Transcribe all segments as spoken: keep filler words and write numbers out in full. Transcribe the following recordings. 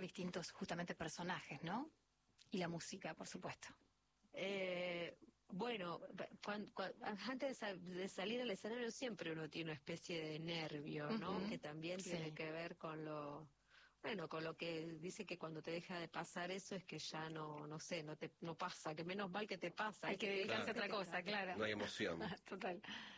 distintos justamente personajes, ¿no? Y la música, por supuesto. Eh, bueno, cuan- cuan- antes de, sa- de salir al escenario siempre uno tiene una especie de nervio, ¿no? Ujú, Que también tiene sí. que ver con lo, bueno, con lo que dice que cuando te deja de pasar eso es que ya no, no sé, no te, no pasa, que menos mal que te pasa. Hay ¿Viste? que Que dedicarse a dice otra que cosa, claro. claro. No hay emoción. Total.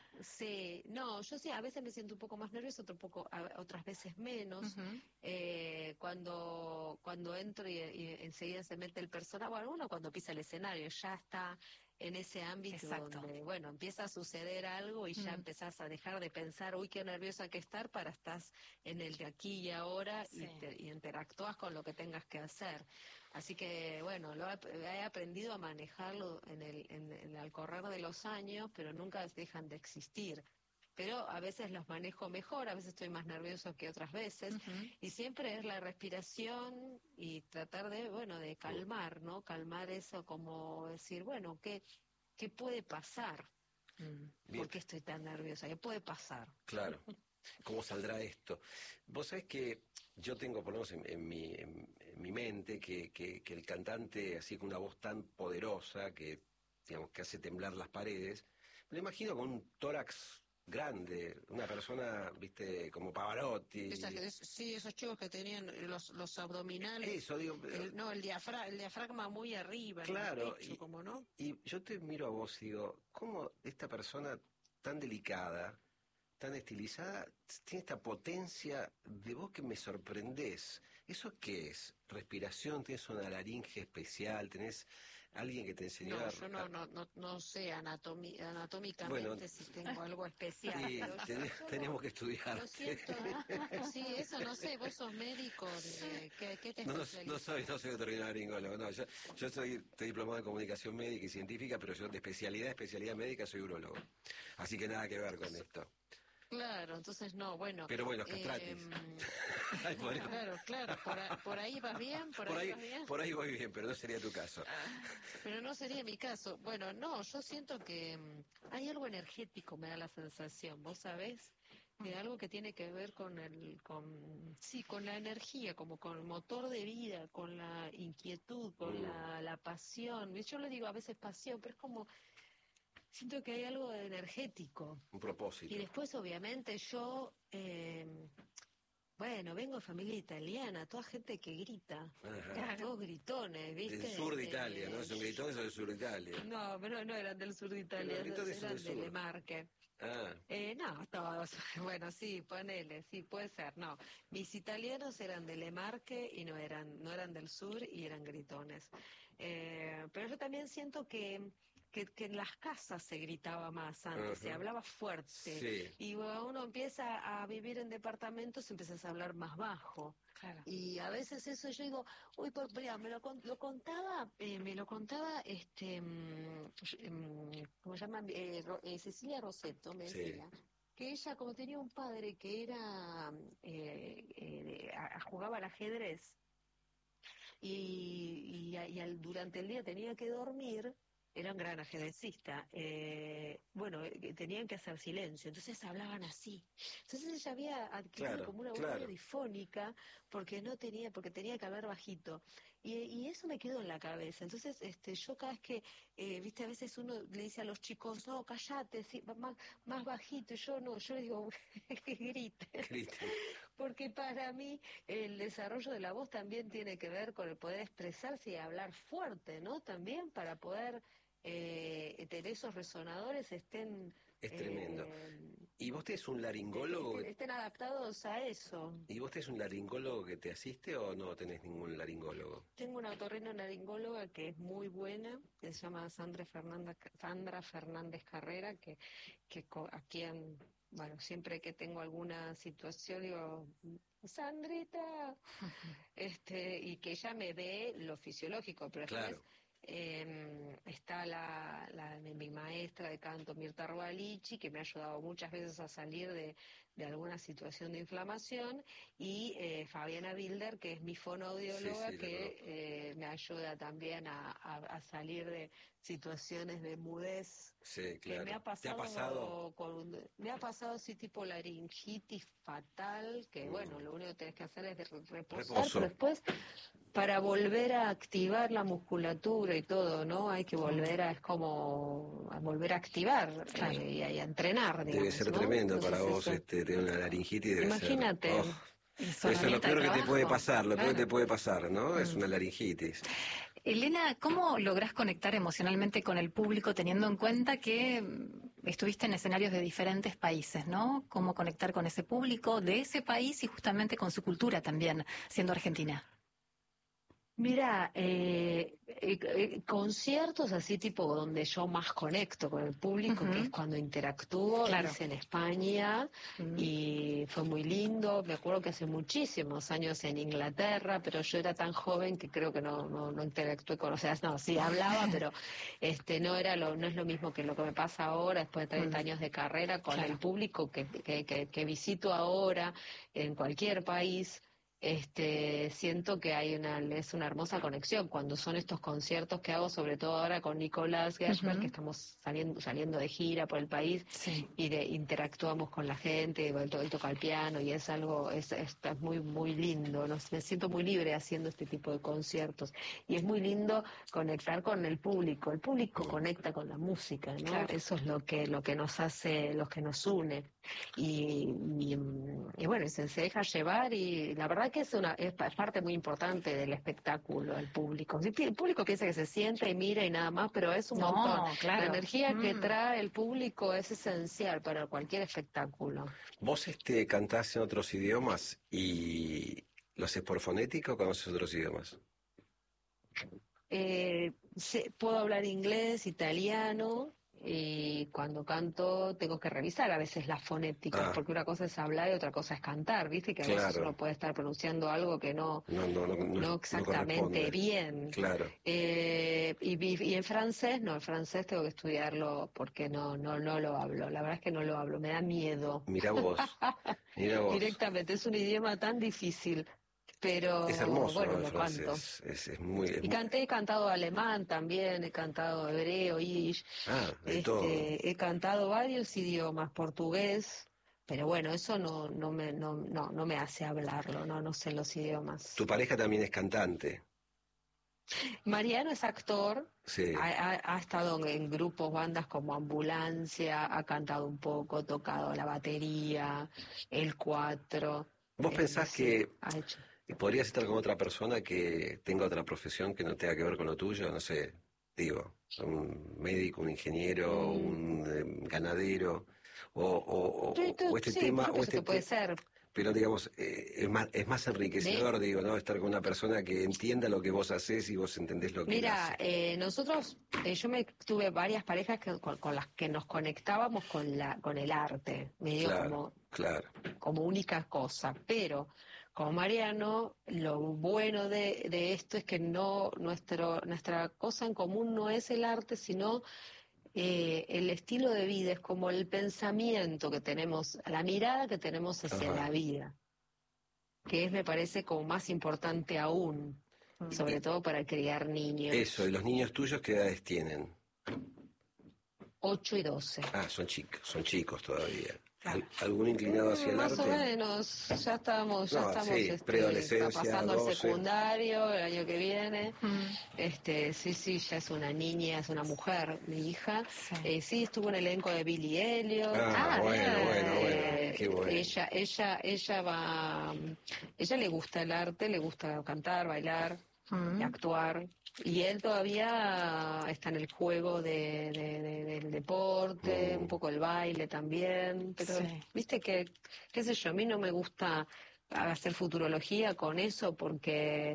Sí, no, yo sí, a veces me siento un poco más nerviosa, otro poco, a- otras veces menos. Ujú. Eh, cuando cuando entro y, y enseguida se mete el personaje, bueno, uno cuando pisa el escenario ya está en ese ámbito Exacto. donde, bueno, empieza a suceder algo y ya Mm. empezás a dejar de pensar, uy, qué nerviosa que estar, para estás en el de aquí y ahora y, Sí. te, y interactúas con lo que tengas que hacer. Así que, bueno, lo he, he aprendido a manejarlo en el, en, en al correr de los años, pero nunca dejan de existir. Pero a veces los manejo mejor, a veces estoy más nervioso que otras veces, Ujú. y siempre es la respiración y tratar de, bueno, de calmar, ¿no? Calmar eso, como decir, bueno, ¿qué, qué puede pasar? Mm, Bien, ¿Por qué estoy tan nerviosa? ¿Qué puede pasar? claro. ¿Cómo saldrá esto? Vos sabés que yo tengo, por lo menos en, en mi, en, en mi mente, que, que, que el cantante, así con una voz tan poderosa, que, digamos, que hace temblar las paredes, me lo imagino con un tórax grande, una persona, viste, como Esas, Pavarotti. es- sí, esos chicos que tenían los, los abdominales, Eso, digo, el, no, el, diafra, el diafragma muy arriba en el claro, pecho, y, como no. y yo te miro a vos y digo, ¿cómo esta persona tan delicada, tan estilizada, tiene esta potencia de voz que me sorprendés? ¿Eso qué es? ¿Respiración? ¿Tenés una laringe especial? ¿Tenés alguien que te enseñó No, a...? yo no, a- no, no, no sé anatomi- bueno, anatómicamente si tengo algo especial, y pero yo, ten- yo lo, tenemos que lo estudiarte. siento. Sí, eso no sé, vos sos médico, de, ¿qué, qué te No, no, no soy, no especializás? soy veterinario, no, yo, yo soy, estoy diplomado en comunicación médica y científica, pero yo de especialidad, especialidad médica soy urologo. Así que nada que ver con esto. Claro, entonces no, bueno, Pero bueno, eh, castratis. Ay, por, claro, claro, por, a- por ahí vas bien, por por ahí ahí, vas bien. por ahí voy bien, pero no sería tu caso. Pero no sería mi caso. Bueno, no, yo siento que mm, hay algo energético, me da la sensación, ¿vos sabés? Que algo que tiene que ver con el, con, sí, con la energía, como con el motor de vida, con la inquietud, con Mm, la, la pasión. Yo le digo a veces pasión, pero es como, siento que hay algo de energético. un Y propósito. después, obviamente, yo, eh, bueno, vengo de familia italiana, toda gente que grita, Ajá. Claro. todos gritones, Del ¿viste? sur de Italia, ¿no? Eh, Son gritones o del sur de Italia. no, pero no eran del sur de Que los Italia, esos gritones son del eran de Le sur. Marche. Ah, Eh, no, todos, bueno, sí, ponele, sí, puede ser, no. Mis italianos eran de Le Marche y no eran, no eran del sur y eran gritones. Eh, pero yo también siento que, que, que en las casas se gritaba más antes, se ajá. hablaba fuerte. Sí, Y cuando uno empieza a vivir en departamentos, empiezas a hablar más bajo. Claro. Y a veces eso yo digo, uy, por, mira, me lo, con- lo contaba, eh, me lo contaba, este, mm, mm, ¿cómo se llama? Eh, Ro- eh, Cecilia Rosetto me sí. decía que ella, como tenía un padre que era, eh, eh, a- a- jugaba al ajedrez y, y, a- y al, durante el día tenía que dormir, era un gran ajedrecista, eh, bueno, eh, tenían que hacer silencio, entonces hablaban así. Entonces ella había adquirido Claro, como una voz medio claro. difónica porque no tenía, porque tenía que hablar bajito. Y, y eso me quedó en la cabeza. Entonces, este, yo cada vez que, eh, viste, a veces uno le dice a los chicos, no, callate, sí, más, más bajito, y yo no, yo les digo, que griten. Griten. Porque para mí el desarrollo de la voz también tiene que ver con el poder expresarse y hablar fuerte, ¿no? También para poder eh, tener esos resonadores estén, Es tremendo. eh, ¿Y vos tenés un de- laringólogo? estén, que- estén adaptados a eso. ¿Y vos tenés un laringólogo que te asiste o no tenés ningún laringólogo? Tengo una otorrinolaringóloga que es muy buena, que se llama Sandra Fernández, Sandra Fernández Carrera, que, que co- aquí en, bueno, siempre que tengo alguna situación digo, Sandrita, este, y que ella me ve lo fisiológico, pero después Claro. Eh, está la, la, mi maestra de canto, Mirta Arbalichi, que me ha ayudado muchas veces a salir de, de alguna situación de inflamación, y eh, Fabiana Bilder, que es mi fonoaudióloga, Sí, sí, que eh, me ayuda también a, a, a salir de situaciones de mudez. Sí, Que me claro. ha ¿Te ha pasado? pasado con, me ha pasado así tipo laringitis fatal, que bueno, Mm, lo único que tenés que hacer es de reposar, pero reposo. después para volver a activar la musculatura y todo, ¿no? Hay que Mm, volver a, es como a volver a activar claro. eh, y, a, y a entrenar, Debe digamos, ser ¿no? tremendo para Entonces vos eso, este, tener una laringitis, debe ser. imagínate, Oh, Es una eso es lo herramienta de peor que te puede trabajo. pasar, lo peor que te Claro. puede pasar, ¿no? Es Mm. una laringitis. Elena, ¿cómo lográs conectar emocionalmente con el público teniendo en cuenta que mm, estuviste en escenarios de diferentes países, ¿no? ¿Cómo conectar con ese público de ese país y justamente con su cultura también, siendo argentina? mira, eh, eh, eh, conciertos así tipo donde yo más conecto con el público, que es Ujú, cuando interactúo, claro. hice en España Mm, y fue muy lindo. Me acuerdo que hace muchísimos años en Inglaterra, pero yo era tan joven que creo que no, no, no interactué con, o sea, no, sí hablaba, pero este no era lo, no es lo mismo que lo que me pasa ahora, después de treinta mm, años de carrera, con el claro. público que, que, que, que visito ahora en cualquier país. Este, siento que hay una, es una hermosa conexión cuando son estos conciertos que hago, sobre todo ahora con Nicolás Gershberg, que Ujú, estamos saliendo, saliendo de gira por el país sí. y de, interactuamos con la gente, él, to- él toca el piano y es algo, es, es, es muy, muy lindo, ¿no? Me siento muy libre haciendo este tipo de conciertos y es muy lindo conectar con el público, el público Mm. conecta con la música, ¿no? Claro. Eso es lo que, lo que nos hace, lo que nos une. Y, y, y bueno, y se, se deja llevar y la verdad que es una es pa- parte muy importante del espectáculo, el público. Sí, el público piensa que se siente y mira y nada más, pero es un montón. No, La claro. energía que Mm. trae el público es esencial para cualquier espectáculo. ¿Vos este, cantás en otros idiomas y lo haces por fonética o conoces otros idiomas? Eh, sé- puedo hablar inglés, italiano, y cuando canto tengo que revisar a veces las fonéticas, Ah, porque una cosa es hablar y otra cosa es cantar, ¿viste? Que a veces claro. uno puede estar pronunciando algo que no, No, no, no, no, no no exactamente corresponde. bien. Claro. Eh, y, vi- y en francés, no, el francés tengo que estudiarlo porque no, no, no lo hablo. La verdad es que no lo hablo, me da miedo. Mira vos, mira vos. Directamente, es un idioma tan difícil, Es pero hermoso, ¿no? bueno, El lo canto. francés. Es, es muy, es Y muy- canté, he cantado alemán también, he cantado hebreo, yiddish, Ah, de todo. este, he cantado varios idiomas, portugués, pero bueno, eso no, no me, no, no, no me hace hablarlo, no, no sé los Tu idiomas. pareja también es cantante. Mariano es actor, Sí. ha, ha- ha estado en, en grupos, bandas como Ambulancia, ha cantado un poco, tocado la batería, el cuatro, ¿Vos eh, pensás sí, que ha hecho. podrías estar con otra persona que tenga otra profesión que no tenga que ver con lo tuyo? No sé, digo, un médico, un ingeniero, Mm, un eh, ganadero, o, o- sí, o- o tú- este sí, por tema, o supuesto este que puede te- ser. pero digamos, eh, es más, es más De, enriquecedor, digo, ¿no? Estar con una persona que entienda lo que vos haces y vos entendés lo que él Mira, hace. eh, nosotros, eh, yo me tuve varias parejas que- con, con las que nos conectábamos con la, con el arte, medio Claro, como, claro. como única cosa, pero con Mariano, lo bueno de, de esto es que no, nuestro, nuestra cosa en común no es el arte, sino eh, el estilo de vida, es como el pensamiento que tenemos, la mirada que tenemos hacia Ajá. la vida, que es, me parece, como más importante aún, Mm. sobre todo para criar Eso, ¿y niños. los niños tuyos qué edades tienen? Ocho y doce. Ah, son chicos, son chicos todavía. Claro. ¿Al- ¿Algún inclinado hacia Mm, el más o arte? menos, ya estamos, ya No, estamos, sí, este, está preadolescencia, pasando al doce. secundario el año que viene. Mm, Este, sí, sí, ya es una niña, es una mujer, mi hija. sí. Eh, sí, estuvo en el elenco de Billy Elliot. Ah, Ah, bueno, bueno, bueno, bien. qué Eh, bueno. ella, ella, ella va, ella le gusta el arte, le gusta cantar, bailar, Mm, actuar. Y él todavía está en el juego de, de- de- del deporte, un Mm, poco el baile también, pero sí. viste que, qué sé yo, a mí no me gusta hacer futurología con eso porque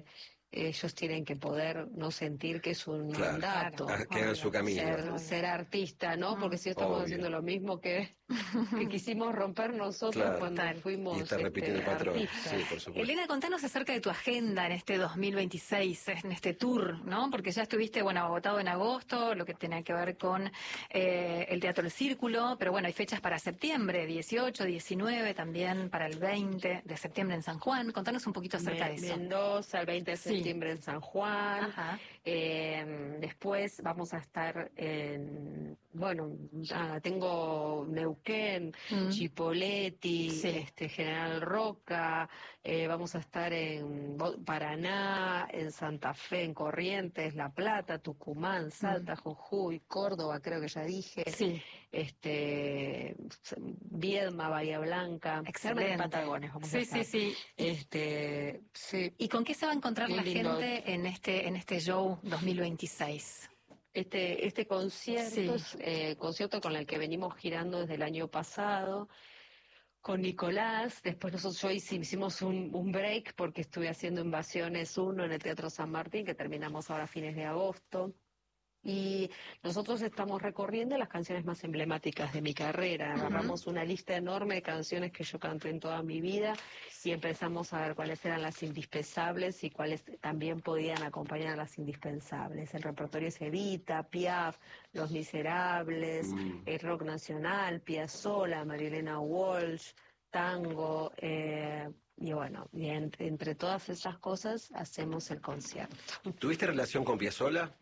ellos tienen que poder no sentir que es un Claro. mandato. Ah, que hagan su camino. Ser, ser artista, ¿no? Porque si estamos Obvio. haciendo lo mismo que, que quisimos romper nosotros Claro. cuando Total. fuimos Y está repitiendo este, el patrón. artistas. Sí, por supuesto. Elena, contanos acerca de tu agenda en este dos mil veintiséis, en este tour, ¿no? Porque ya estuviste, bueno, agotado en agosto, lo que tenía que ver con eh, el Teatro El Círculo, pero bueno, hay fechas para septiembre, dieciocho, diecinueve, también para el veinte de septiembre en San Juan. Contanos un poquito acerca Me- de eso. Mendoza, el veinte de Sí. septiembre en San Juan. Ajá. Eh, después vamos a estar en, bueno, nada, tengo Neuquén, Mm. Chipoleti, Sí. este, General Roca, eh, vamos a estar en Bo- Paraná, en Santa Fe, en Corrientes, La Plata, Tucumán, Salta, Jujuy, Córdoba, creo que ya dije, Sí. este, Viedma, Bahía Blanca, Excelente. en Patagones vamos a Sí, estar. sí, sí. Este, sí, ¿Y con qué se va a encontrar Qué la lindo. gente en este en este show dos mil veintiséis? este, este concierto Sí. es eh, concierto con el que venimos girando desde el año pasado con Nicolás. Después nosotros yo hice- hicimos un, un break porque estuve haciendo Invasiones uno en el Teatro San Martín, que terminamos ahora a fines de agosto. Y nosotros estamos recorriendo las canciones más emblemáticas de mi carrera. Ujú. Agarramos una lista enorme de canciones que yo canté en toda mi vida y empezamos a ver cuáles eran las indispensables y cuáles también podían acompañar a las indispensables. El repertorio es Evita, Piaf, Los Miserables, Mm. el rock nacional, Piazzolla, Marilena Walsh, tango, eh, y bueno, y entre, entre todas esas cosas hacemos el concierto. ¿Tuviste relación con Piazzolla?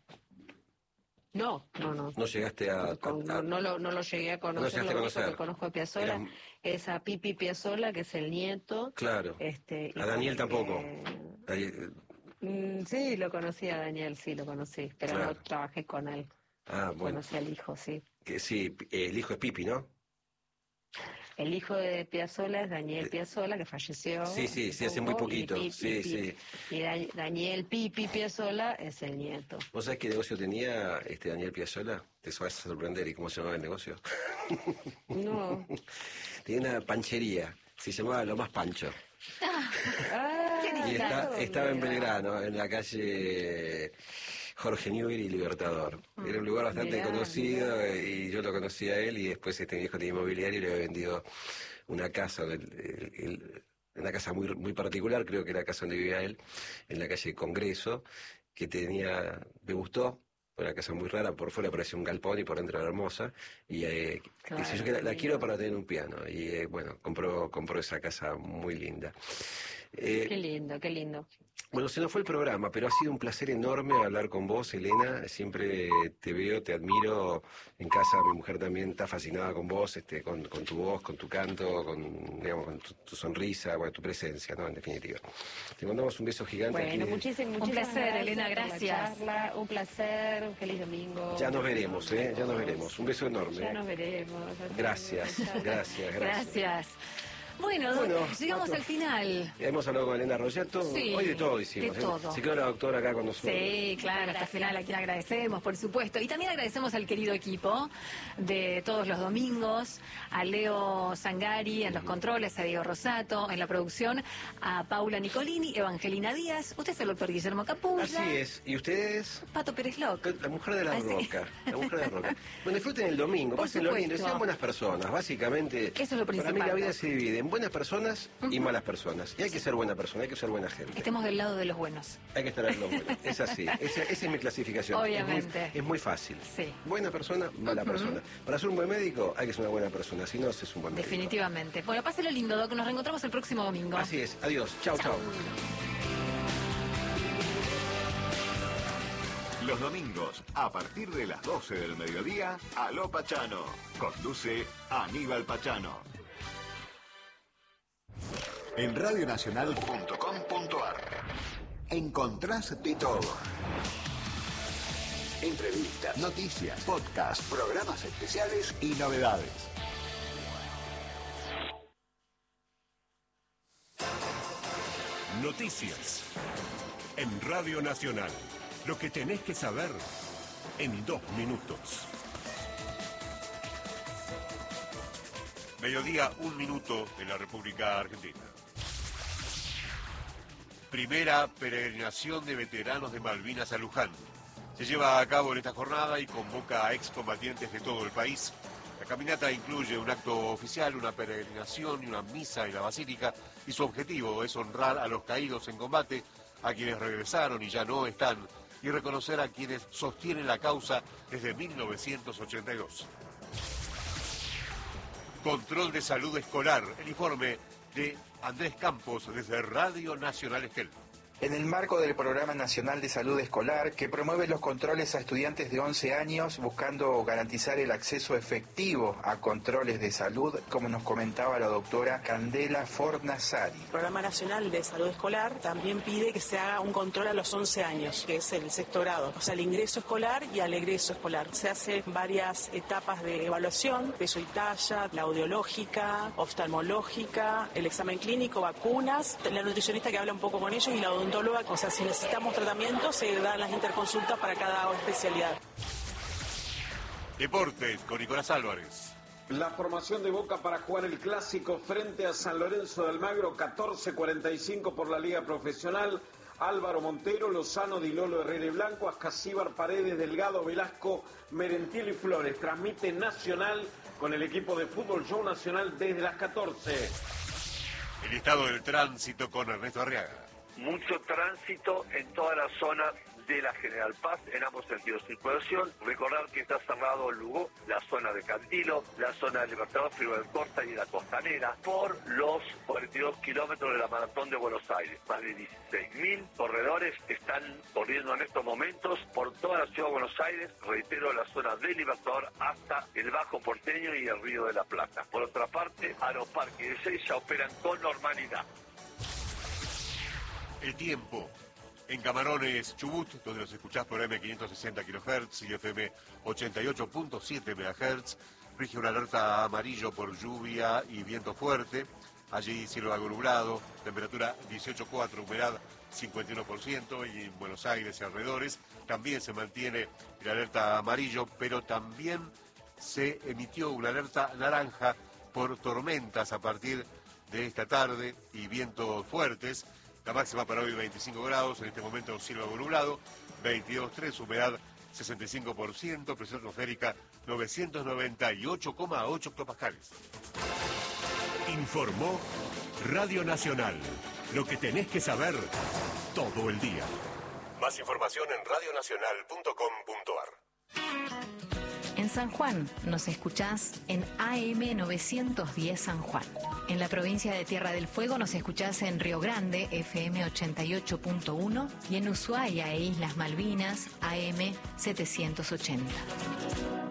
No, no, no. ¿No llegaste a...? Con- a- a- no, no lo, no lo llegué a conocer, llegaste a lo único conocer. que conozco de Piazzolla Eras- es a Pipi Piazzolla, que es el nieto. Claro. Este, y A Daniel bueno, tampoco. eh, Daniel- mm, sí, lo conocí a Daniel, sí, lo conocí, pero Claro. no trabajé con él. Ah, bueno. Conocí al hijo, sí. Que sí, el hijo es Pipi, ¿no? El hijo de Piazzolla es Daniel Eh, Piazzolla, que falleció. Sí, sí, sí, hace muy poco, poquito. Y, Pi- Sí, y Pi- sí. y Da- Daniel Pipi Piazzolla es el nieto. ¿Vos sabés qué negocio tenía este Daniel Piazzolla? Te vas a sorprender. ¿Y cómo se llamaba el negocio? No. Tenía una panchería. Se llamaba Lo Más Pancho. Ah, Y está- ¿dónde estaba en era? Belgrano, en la calle Jorge Newbery y Libertador. Era un lugar bastante Mirá, conocido mirá. y yo lo conocí a él y después este viejo de inmobiliario le había vendido una casa, el- el- el- una casa muy, muy particular, creo que era la casa donde vivía él, en la calle Congreso, que tenía, me gustó. Una casa muy rara, por fuera parecía un galpón y por dentro era hermosa. Y eh, Claro, dice, yo que la, la lindo. quiero para tener un piano. Y eh, bueno, compró, compró esa casa muy linda. Eh, Qué lindo, qué lindo. bueno, se nos fue el programa, pero ha sido un placer enorme hablar con vos, Elena. Siempre te veo, te admiro. En casa mi mujer también está fascinada con vos, este, con, con tu voz, con tu canto, con, digamos, con tu, tu sonrisa, bueno, tu presencia, ¿no? En definitiva. Te mandamos un beso gigante. Bueno, aquí. muchísimas, Un muchísimas placer, gracias Elena, por la gracias. charla. Un placer, un feliz domingo. Ya nos veremos, ¿eh? Ya nos veremos. Un beso enorme. Ya ¿eh? nos veremos. Hasta Gracias, luego. Chao. gracias, gracias. Gracias. Bueno, Bueno, llegamos Mato. al final. Hemos hablado con Elena Royato. Sí, Hoy de todo hicimos. de ¿eh? todo. Se quedó la doctora acá con nosotros. Sí, claro, hasta el final a quien agradecemos, por supuesto. Y también agradecemos al querido equipo de todos los domingos, a Leo Zangari en los controles, a Diego Rosato en la producción, a Paula Nicolini, Evangelina Díaz, usted es el doctor Guillermo Capulla, Así es. ¿Y ustedes? Pato Pérez Loc. La mujer de la Así. roca. La mujer de la roca. Bueno, disfruten el domingo, Por pásenlo lindo, supuesto. sean buenas personas. Básicamente, Eso es lo para mí principal, la vida ¿no? se divide en buenas personas y malas personas. Y hay que ser buena persona, hay que ser buena gente. Estemos del lado de los buenos. Hay que estar en lo bueno. Es así. Esa, esa es mi clasificación. Obviamente. Es muy, es muy fácil. Sí. Buena persona, mala persona. Para ser un buen médico hay que ser una buena persona. Si no, es un buen médico. Definitivamente. Bueno, páselo lindo, Doc. Nos reencontramos el próximo domingo. Así es. Adiós. Chau, chau. Los domingos, a partir de las doce del mediodía, Aló Pachano. Conduce Aníbal Pachano. En radionacional punto com punto ar encontrás de todo. Entrevistas, noticias, podcasts, programas especiales y novedades. Noticias. En Radio Nacional. Lo que tenés que saber en dos minutos. Mediodía, un minuto en la República Argentina. primera peregrinación de veteranos de Malvinas a Luján. Se lleva a cabo en esta jornada y convoca a excombatientes de todo el país. La caminata incluye un acto oficial, una peregrinación y una misa en la basílica, y su objetivo es honrar a los caídos en combate, a quienes regresaron y ya no están, y reconocer a quienes sostienen la causa desde mil novecientos ochenta y dos. Control de salud escolar, el informe de Andrés Campos desde Radio Nacional Esquel. En el marco del Programa Nacional de Salud Escolar, que promueve los controles a estudiantes de once años, buscando garantizar el acceso efectivo a controles de salud, como nos comentaba la doctora Candela Fornasari. El Programa Nacional de Salud Escolar también pide que se haga un control a los once años, que es el sexto grado, o sea, el ingreso escolar y al egreso escolar. Se hacen varias etapas de evaluación, peso y talla, la audiológica, oftalmológica, el examen clínico, vacunas, la nutricionista que habla un poco con ellos y la odontóloga. O sea, si necesitamos tratamiento, se dan las interconsultas para cada especialidad. Deportes con Nicolás Álvarez. La formación de Boca para jugar el clásico frente a San Lorenzo de Almagro, catorce cuarenta y cinco por la Liga Profesional. Álvaro Montero, Lozano, Di Lolo, Herrera y Blanco, Ascasíbar, Paredes, Delgado, Velasco, Merentiel y Flores. Transmite Nacional con el equipo de Fútbol Show Nacional desde las catorce. El estado del tránsito con Ernesto Arriaga. Mucho tránsito en toda la zona de la General Paz, en ambos sentidos de circulación. Recordar que está cerrado Lugo, la zona de Cantilo, la zona del Libertador, Frío del Corta y la Costanera, por los cuarenta y dos kilómetros de la Maratón de Buenos Aires. Más de dieciséis mil corredores están corriendo en estos momentos por toda la ciudad de Buenos Aires, reitero, la zona del Libertador hasta el Bajo Porteño y el Río de la Plata. Por otra parte, Aeroparque y Ezeiza operan con normalidad. El tiempo. En Camarones, Chubut, donde nos escuchás por eme quinientos sesenta kilohertz y efe eme ochenta y ocho punto siete megahertz, rige una alerta amarillo por lluvia y viento fuerte. Allí cielo algo nublado, temperatura dieciocho coma cuatro, humedad cincuenta y uno por ciento, y en Buenos Aires y alrededores también se mantiene el alerta amarillo, pero también se emitió una alerta naranja por tormentas a partir de esta tarde y vientos fuertes. La máxima para hoy veinticinco grados, en este momento cielo algo nublado, veintidós coma tres, humedad sesenta y cinco por ciento, presión atmosférica novecientos noventa y ocho coma ocho hectopascales. Informó Radio Nacional. Lo que tenés que saber todo el día. Más información en radio nacional punto com punto a r. En San Juan nos escuchás en A M novecientos diez San Juan. En la provincia de Tierra del Fuego nos escuchás en Río Grande, efe eme ochenta y ocho punto uno, y en Ushuaia e Islas Malvinas, A M setecientos ochenta.